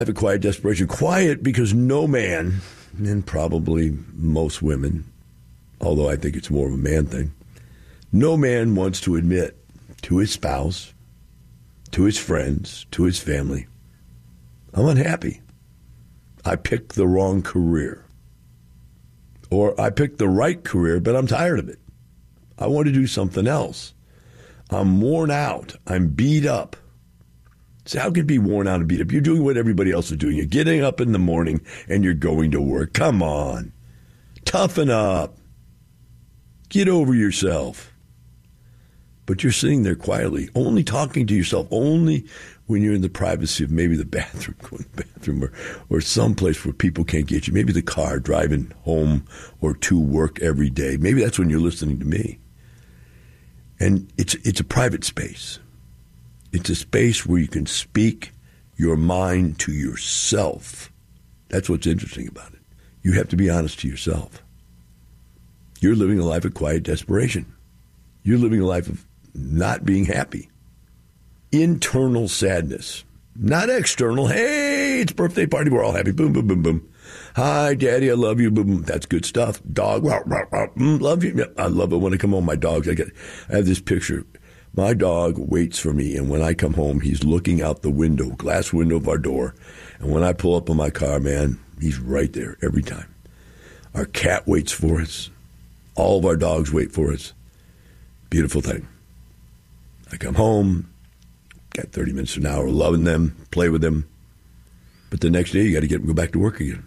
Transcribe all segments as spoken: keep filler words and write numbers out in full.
A quiet desperation. Quiet because no man, and probably most women, although I think it's more of a man thing, no man wants to admit to his spouse, to his friends, to his family, I'm unhappy. I picked the wrong career. Or I picked the right career, but I'm tired of it. I want to do something else. I'm worn out. I'm beat up. So how can you be worn out and beat up? You're doing what everybody else is doing. You're getting up in the morning and you're going to work. Come on. Toughen up. Get over yourself. But you're sitting there quietly, only talking to yourself, only when you're in the privacy of maybe the bathroom, going to the bathroom, or, or someplace where people can't get you. Maybe the car driving home or to work every day. Maybe that's when you're listening to me. And it's it's a private space. It's a space where you can speak your mind to yourself. That's what's interesting about it. You have to be honest to yourself. You're living a life of quiet desperation. You're living a life of not being happy. Internal sadness. Not external. Hey, it's birthday party. We're all happy. Boom, boom, boom, boom. Hi, Daddy, I love you. Boom, boom. That's good stuff. Dog, rah, rah, rah. Mm, love you. I love it when I come home. My dogs, I get. I have this picture. My dog waits for me, and when I come home, he's looking out the window, glass window of our door. And when I pull up in my car, man, he's right there every time. Our cat waits for us. All of our dogs wait for us. Beautiful thing. I come home, got thirty minutes to an hour loving them, play with them. But the next day, you got to get go back to work again.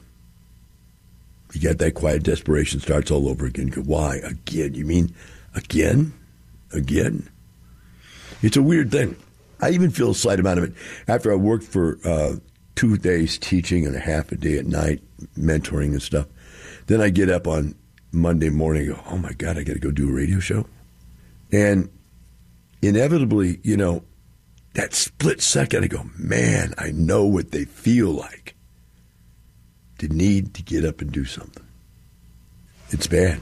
You get that quiet desperation, starts all over again. You go, why? Again? You mean again? Again? It's a weird thing. I even feel a slight amount of it. After I worked for uh, two days teaching and a half a day at night, mentoring and stuff, then I get up on Monday morning and go, oh, my God, I got to go do a radio show. And inevitably, you know, that split second, I go, man, I know what they feel like to need to get up and do something. It's bad.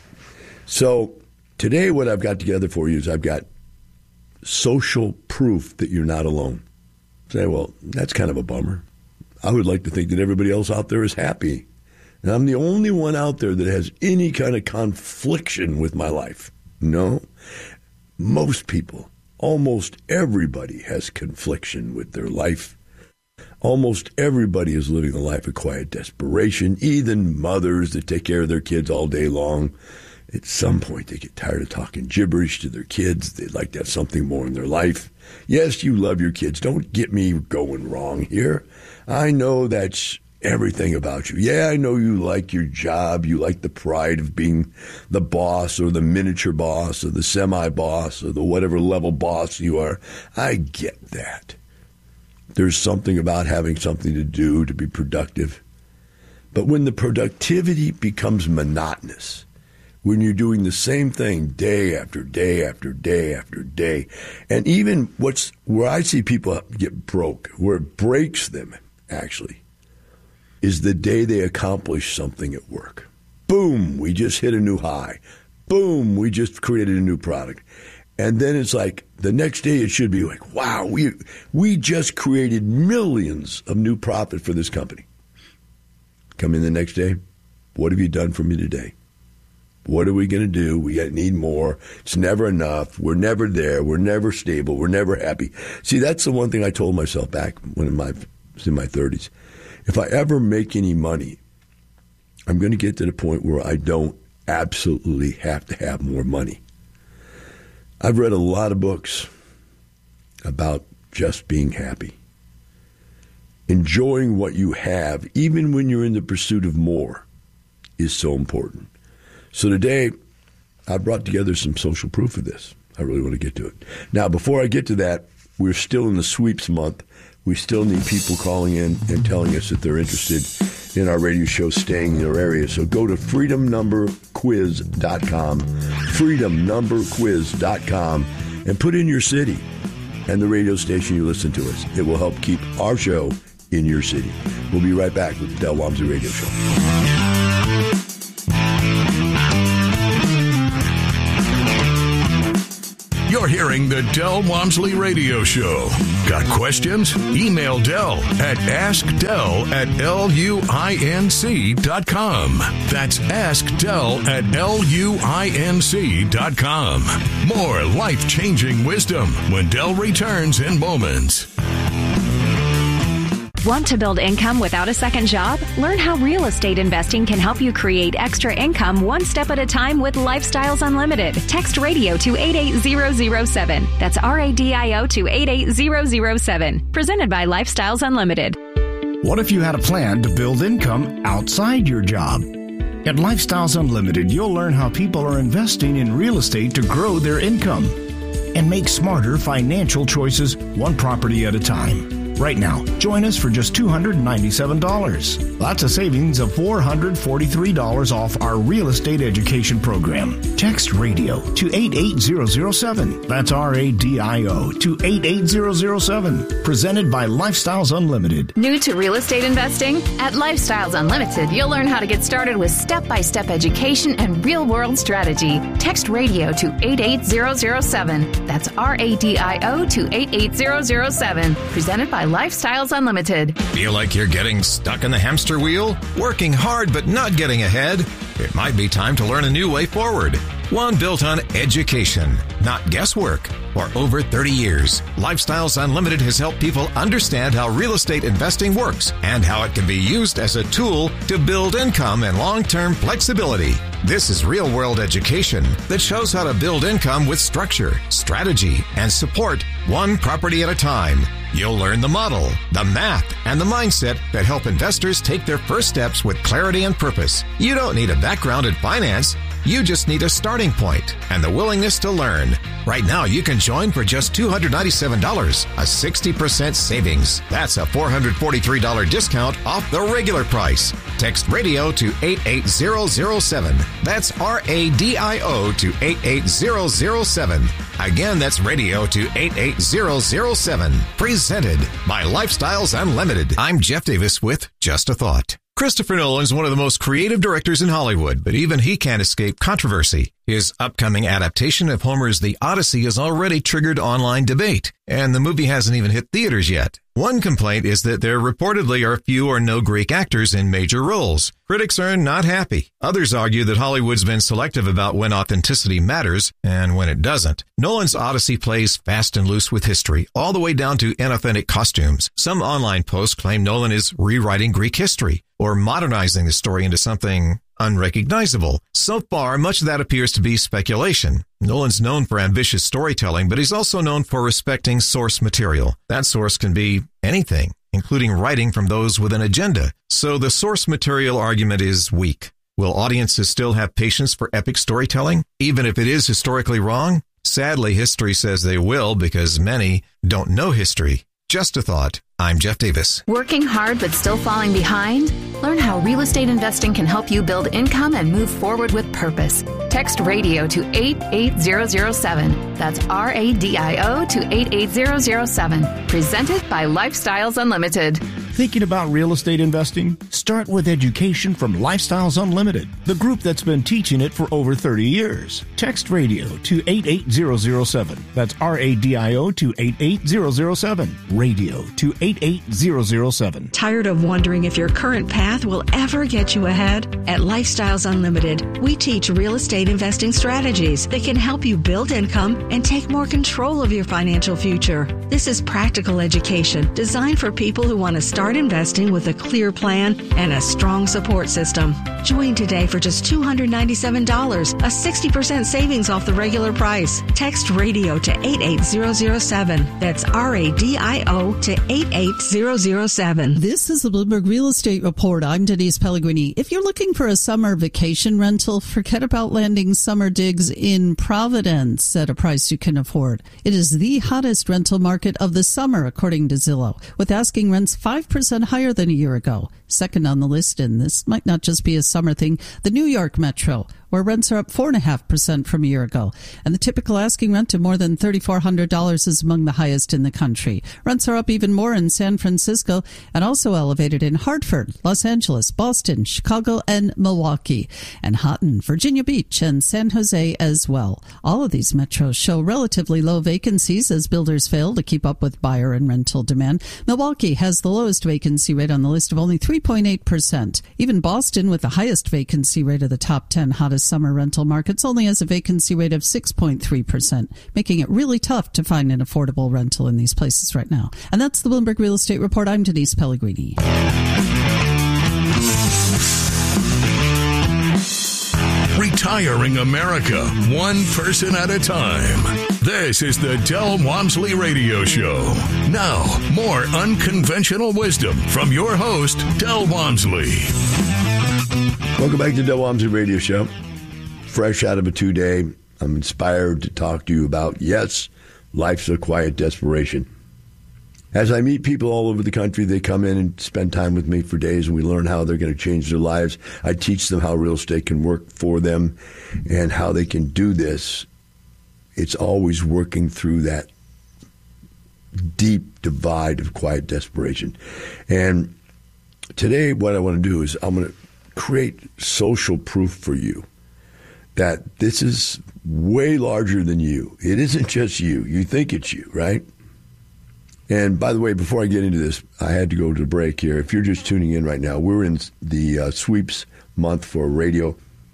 So today what I've got together for you is I've got social proof that you're not alone. Say, well, that's kind of a bummer. I would like to think that everybody else out there is happy. And I'm the only one out there that has any kind of confliction with my life. No. Most people, almost everybody has confliction with their life. Almost everybody is living a life of quiet desperation. Even mothers that take care of their kids all day long. At some point, they get tired of talking gibberish to their kids. They'd like to have something more in their life. Yes, you love your kids. Don't get me going wrong here. I know that's everything about you. Yeah, I know you like your job. You like the pride of being the boss or the miniature boss or the semi-boss or the whatever level boss you are. I get that. There's something about having something to do to be productive. But when the productivity becomes monotonous, when you're doing the same thing day after day after day after day, and even what's where I see people get broke, where it breaks them actually, is the day they accomplish something at work. Boom, we just hit a new high. Boom, we just created a new product. And then it's like the next day it should be like, wow, we we just created millions of new profit for this company. Come in the next day, what have you done for me today? What are we going to do? We need more. It's never enough. We're never there. We're never stable. We're never happy. See, that's the one thing I told myself back when in my, was in my thirties. If I ever make any money, I'm going to get to the point where I don't absolutely have to have more money. I've read a lot of books about just being happy. Enjoying what you have, even when you're in the pursuit of more, is so important. So today, I brought together some social proof of this. I really want to get to it. Now, before I get to that, we're still in the sweeps month. We still need people calling in and telling us that they're interested in our radio show staying in their area. So go to freedom number quiz dot com, freedom number quiz dot com, and put in your city and the radio station you listen to us. It will help keep our show in your city. We'll be right back with the Del Walmsley Radio Show. You're hearing the Del Walmsley Radio Show. Got questions? Email Del at askdel at luinc dot com. That's askdel at luinc dot com. More life-changing wisdom when Del returns in moments. Want to build income without a second job? Learn how real estate investing can help you create extra income one step at a time with Lifestyles Unlimited. Text radio to eight eight zero zero seven. That's R A D I O to eight eight zero zero seven. Presented by Lifestyles Unlimited. What if you had a plan to build income outside your job? At Lifestyles Unlimited, you'll learn how people are investing in real estate to grow their income and make smarter financial choices one property at a time. Right now, join us for just two hundred ninety-seven dollars. That's a savings of four hundred forty-three dollars off our real estate education program. Text radio to eight eight zero zero seven. That's R A D I O to eight eight zero zero seven. Presented by Lifestyles Unlimited. New to real estate investing? At Lifestyles Unlimited, you'll learn how to get started with step-by-step education and real-world strategy. Text radio to eight eight zero zero seven. That's R A D I O to eight eight zero zero seven. Presented by Lifestyles Unlimited. Feel like you're getting stuck in the hamster wheel? Working hard but not getting ahead? It might be time to learn a new way forward. One built on education, not guesswork. For over thirty years, Lifestyles Unlimited has helped people understand how real estate investing works and how it can be used as a tool to build income and long-term flexibility. This is real-world education that shows how to build income with structure, strategy, and support one property at a time. You'll learn the model, the math, and the mindset that help investors take their first steps with clarity and purpose. You don't need a background in finance. You just need a starting point and the willingness to learn. Right now, you can join for just two hundred ninety-seven dollars, a sixty percent savings. That's a four hundred forty-three dollars discount off the regular price. Text radio to eight eight zero zero seven. That's R A D I O to eight eight zero zero seven. Again, that's radio to eight eight zero zero seven. Presented by Lifestyles Unlimited. I'm Jeff Davis with Just a Thought. Christopher Nolan is one of the most creative directors in Hollywood, but even he can't escape controversy. His upcoming adaptation of Homer's The Odyssey has already triggered online debate, and the movie hasn't even hit theaters yet. One complaint is that there reportedly are few or no Greek actors in major roles. Critics are not happy. Others argue that Hollywood's been selective about when authenticity matters and when it doesn't. Nolan's Odyssey plays fast and loose with history, all the way down to inauthentic costumes. Some online posts claim Nolan is rewriting Greek history or modernizing the story into something unrecognizable. So far, much of that appears to be speculation. Nolan's known for ambitious storytelling, but he's also known for respecting source material. That source can be anything, including writing from those with an agenda. So the source material argument is weak. Will audiences still have patience for epic storytelling, even if it is historically wrong? Sadly, history says they will because many don't know history. Just a thought. I'm Jeff Davis. Working hard but still falling behind? Learn how real estate investing can help you build income and move forward with purpose. Text radio to eight eight zero zero seven. That's R A D I O to eight eight zero zero seven. Presented by Lifestyles Unlimited. Thinking about real estate investing? Start with education from Lifestyles Unlimited, the group that's been teaching it for over thirty years. Text radio to eight eight zero zero seven. That's R A D I O to eight eight zero zero seven. Radio to eight eight zero zero seven. Tired of wondering if your current path will ever get you ahead? At Lifestyles Unlimited, we teach real estate investing strategies that can help you build income and take more control of your financial future. This is practical education designed for people who want to start investing with a clear plan and a strong support system. Join today for just two hundred ninety-seven dollars, a sixty percent savings off the regular price. Text radio to eight eight zero zero seven. That's R A D I O to eight eight zero zero seven. This is the Bloomberg Real Estate Report. I'm Denise Pellegrini. If you're looking for a summer vacation rental, forget about landing summer digs in Providence at a price you can afford. It is the hottest rental market of the summer, according to Zillow, with asking rents five percent higher than a year ago. Second on the list, and this might not just be a summer thing, the New York Metro, where rents are up four point five percent from a year ago. And the typical asking rent of more than three thousand four hundred dollars is among the highest in the country. Rents are up even more in San Francisco and also elevated in Hartford, Los Angeles, Boston, Chicago, and Milwaukee, and hot in Virginia Beach and San Jose as well. All of these metros show relatively low vacancies as builders fail to keep up with buyer and rental demand. Milwaukee has the lowest vacancy rate on the list of only three point eight percent. Even Boston, with the highest vacancy rate of the top ten hottest summer rental markets, only has a vacancy rate of six point three percent, making it really tough to find an affordable rental in these places right now. And that's the Bloomberg Real Estate Report. I'm Denise Pellegrini. Retiring America, one person at a time. This is the Del Walmsley Radio Show. Now, more unconventional wisdom from your host, Del Walmsley. Welcome back to Del Walmsley Radio Show. Fresh out of a two-day, I'm inspired to talk to you about, yes, life's a quiet desperation. As I meet people all over the country, they come in and spend time with me for days, and we learn how they're going to change their lives. I teach them how real estate can work for them and how they can do this. It's always working through that deep divide of quiet desperation. And today what I want to do is I'm going to create social proof for you that this is way larger than you. It isn't just you. You think it's you, right? And by the way, before I get into this, I had to go to the break here. If you're just tuning in right now, we're in the uh, sweeps month for radio.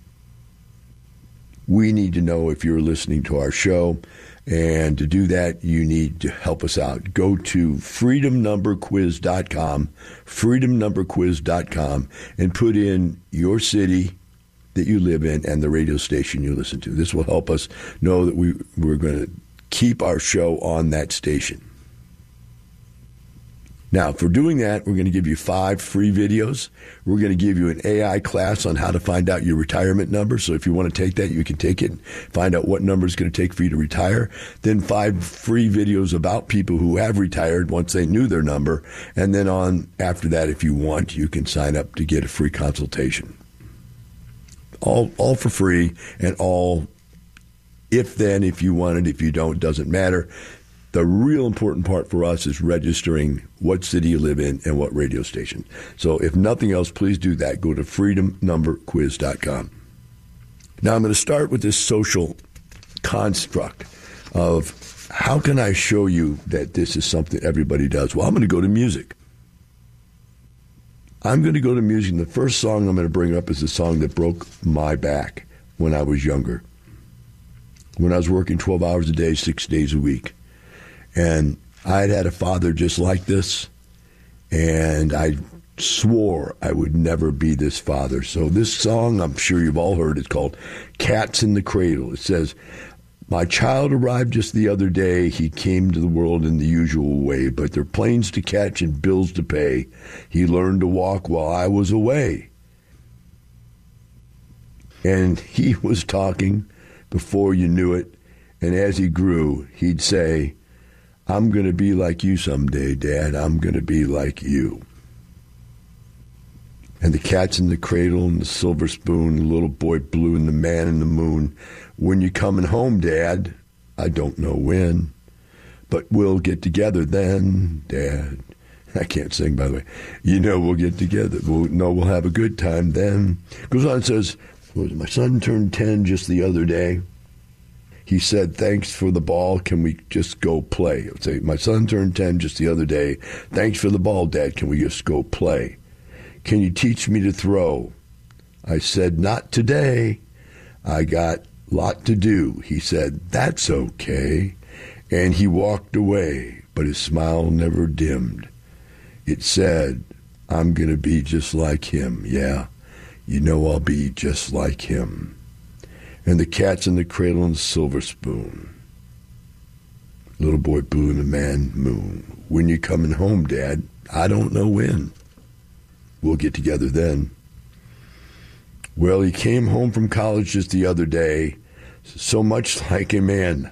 We need to know if you're listening to our show. And to do that, you need to help us out. Go to freedom number quiz dot com, freedom number quiz dot com, and put in your city that you live in and the radio station you listen to. This will help us know that we, we're going to keep our show on that station. Now, for doing that, we're going to give you five free videos. We're going to give you an A I class on how to find out your retirement number. So if you want to take that, you can take it and find out what number it's going to take for you to retire. Then five free videos about people who have retired once they knew their number. And then on after that, if you want, you can sign up to get a free consultation. All, all for free, and all if then, if you want it, if you don't, doesn't matter. The real important part for us is registering what city you live in and what radio station. So if nothing else, please do that. Go to freedom number quiz dot com. Now I'm going to start with this social construct of how can I show you that this is something everybody does? Well, I'm going to go to music. I'm going to go to music. The first song I'm going to bring up is a song that broke my back when I was younger. When I was working twelve hours a day, six days a week. And I had had a father just like this, and I swore I would never be this father. So this song, I'm sure you've all heard, it's called Cats in the Cradle. It says, my child arrived just the other day. He came to the world in the usual way, but there are planes to catch and bills to pay. He learned to walk while I was away. And he was talking before you knew it, and as he grew, he'd say, I'm going to be like you someday, Dad. I'm going to be like you. And the cat's in the cradle and the silver spoon, the little boy blue and the man in the moon. When you coming home, Dad? I don't know when, but we'll get together then, Dad. I can't sing, by the way. You know we'll get together. We'll know we'll have a good time then. Goes on and says, my son turned ten just the other day. He said, thanks for the ball. Can we just go play? I would say, my son turned ten just the other day. Thanks for the ball, Dad. Can we just go play? Can you teach me to throw? I said, not today. I got a lot to do. He said, that's okay. And he walked away, but his smile never dimmed. It said, I'm going to be just like him. Yeah, you know I'll be just like him. And the cat's in the cradle and the silver spoon. Little boy blue and the man moon. When you coming home, Dad? I don't know when. We'll get together then. Well, he came home from college just the other day, so much like a man.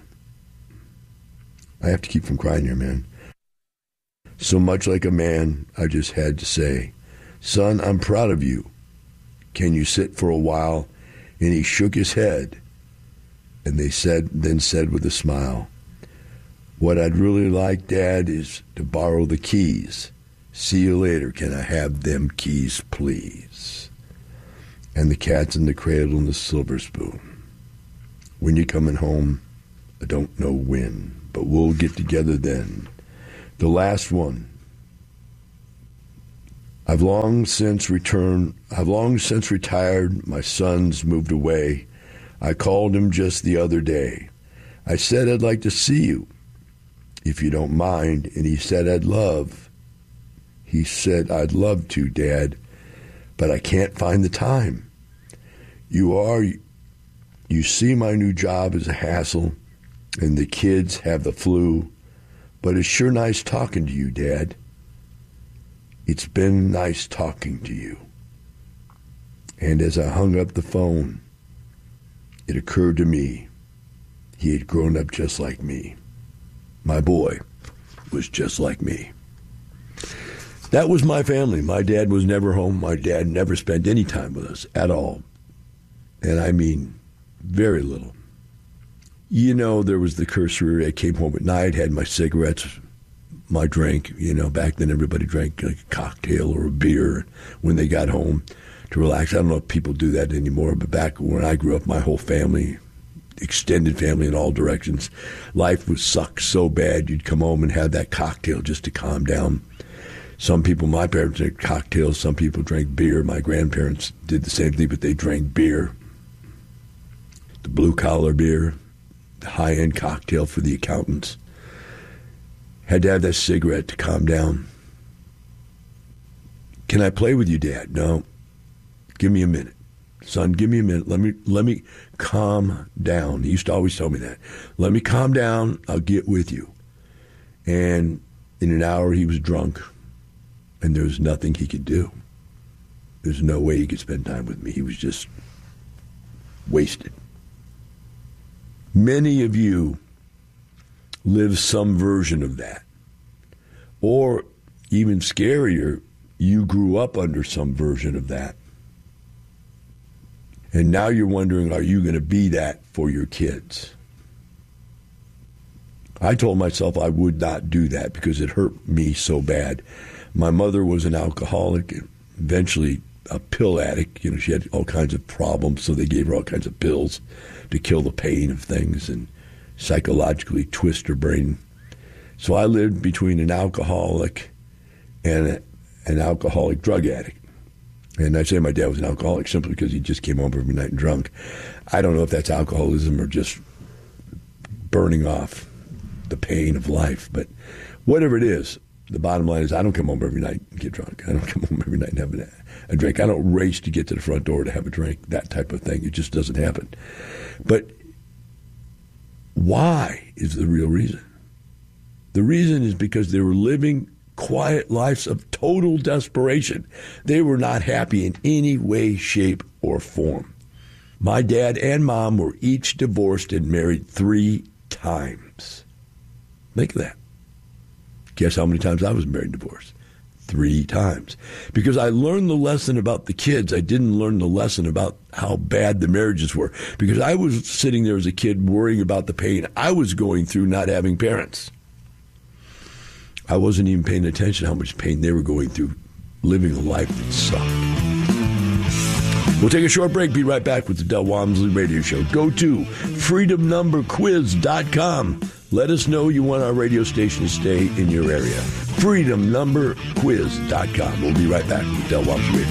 I have to keep from crying here, man. So much like a man, I just had to say, son, I'm proud of you. Can you sit for a while And he shook his head, and they said, then said with a smile, "What I'd really like, Dad, is to borrow the keys. See you later. Can I have them keys, please?" And the cat's in the cradle and the silver spoon. When you coming home, I don't know when, but we'll get together then. The last one. I've long since returned. I've long since retired. My son's moved away. I called him just the other day. I said I'd like to see you, if you don't mind, and he said I'd love. He said I'd love to, Dad, but I can't find the time. You are, you see, my new job is a hassle, and the kids have the flu, but it's sure nice talking to you, Dad. It's been nice talking to you. And as I hung up the phone, it occurred to me he had grown up just like me. My boy was just like me. That was my family. My dad was never home. My dad never spent any time with us at all. And I mean, very little. You know, there was the cursory. I came home at night, had my cigarettes, my drink. You know, back then everybody drank like a cocktail or a beer when they got home to relax. I don't know if people do that anymore, but back when I grew up, my whole family, extended family in all directions, life was sucked so bad you'd come home and have that cocktail just to calm down. Some people, my parents drank cocktails, some people drank beer. My grandparents did the same thing, but they drank beer. The blue-collar beer, the high-end cocktail for the accountants. Had to have that cigarette to calm down. Can I play with you, Dad? No. Give me a minute. Son, give me a minute. Let me let me calm down. He used to always tell me that. Let me calm down. I'll get with you. And in an hour, he was drunk, and there was nothing he could do. There's no way he could spend time with me. He was just wasted. Many of you live some version of that. Or even scarier, you grew up under some version of that. And now you're wondering, are you going to be that for your kids? I told myself I would not do that because it hurt me so bad. My mother was an alcoholic, eventually a pill addict. You know, she had all kinds of problems, so they gave her all kinds of pills to kill the pain of things and psychologically twist her brain. So I lived between an alcoholic and a, an alcoholic drug addict. And I say my dad was an alcoholic simply because he just came home every night and drunk. I don't know if that's alcoholism or just burning off the pain of life. But whatever it is, the bottom line is I don't come home every night and get drunk. I don't come home every night and have a, a drink. I don't race to get to the front door to have a drink, that type of thing. It just doesn't happen. But why is the real reason? The reason is because they were living quiet lives of total desperation. They were not happy in any way, shape, or form. My dad and mom were each divorced and married three times. Think of that. Guess how many times I was married and divorced? Three times. Because I learned the lesson about the kids. I didn't learn the lesson about how bad the marriages were. Because I was sitting there as a kid worrying about the pain I was going through not having parents. I wasn't even paying attention to how much pain they were going through living a life that sucked. We'll take a short break. Be right back with the Del Walmsley Radio Show. Go to freedom number quiz dot com. Let us know you want our radio station to stay in your area. freedom number quiz dot com. We'll be right back with Del Walmsley Radio.